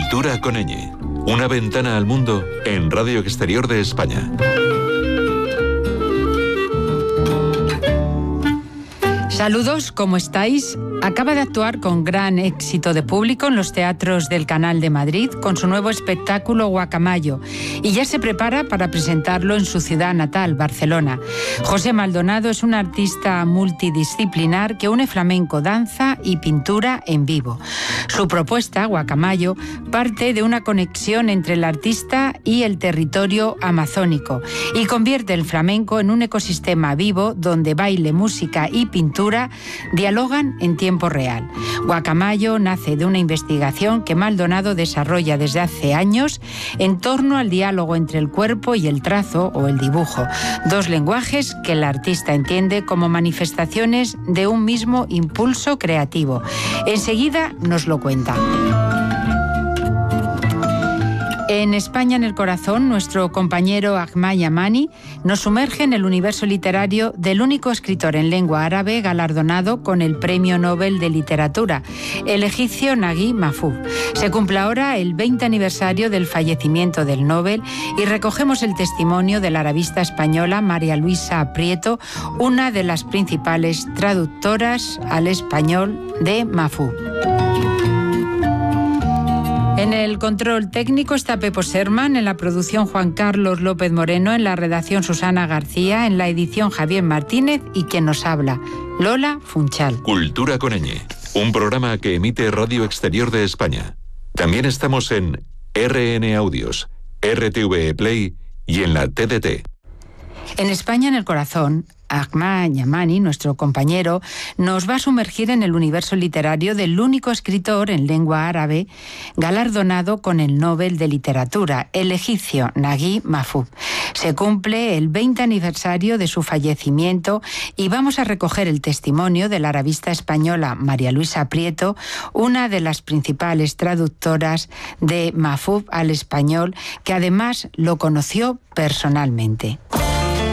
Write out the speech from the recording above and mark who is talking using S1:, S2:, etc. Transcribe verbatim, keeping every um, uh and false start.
S1: Cultura con ñ. Una ventana al mundo en Radio Exterior de España.
S2: Saludos, ¿cómo estáis? Acaba de actuar con gran éxito de público en los teatros del Canal de Madrid con su nuevo espectáculo Guacamayo y ya se prepara para presentarlo en su ciudad natal, Barcelona. José Maldonado es un artista multidisciplinar que une flamenco, danza y pintura en vivo. Su propuesta, Guacamayo, parte de una conexión entre el artista y el territorio amazónico y convierte el flamenco en un ecosistema vivo donde baile, música y pintura dialogan en tiempo real. Guacamayo nace de una investigación que Maldonado desarrolla desde hace años en torno al diálogo entre el cuerpo y el trazo o el dibujo, dos lenguajes que el artista entiende como manifestaciones de un mismo impulso creativo. Enseguida nos lo cuenta. En España en el corazón, nuestro compañero Ahmad Yamani nos sumerge en el universo literario del único escritor en lengua árabe galardonado con el Premio Nobel de Literatura, el egipcio Naguib Mahfouz. Se cumple ahora el veinte aniversario del fallecimiento del Nobel y recogemos el testimonio de la arabista española María Luisa Prieto, una de las principales traductoras al español de Mahfouz. En el control técnico está Pepo Serman, en la producción Juan Carlos López Moreno, en la redacción Susana García, en la edición Javier Martínez y quien nos habla, Lola Funchal.
S1: Cultura con ñ, un programa que emite Radio Exterior de España. También estamos en R N Audios, R T V E Play y en la T D T.
S2: En España en el corazón, Ahmad Yamani, nuestro compañero, nos va a sumergir en el universo literario del único escritor en lengua árabe galardonado con el Nobel de Literatura, el egipcio Naguib Mahfouz. Se cumple el veinte aniversario de su fallecimiento y vamos a recoger el testimonio de la arabista española María Luisa Prieto, una de las principales traductoras de Mahfouz al español, que además lo conoció personalmente.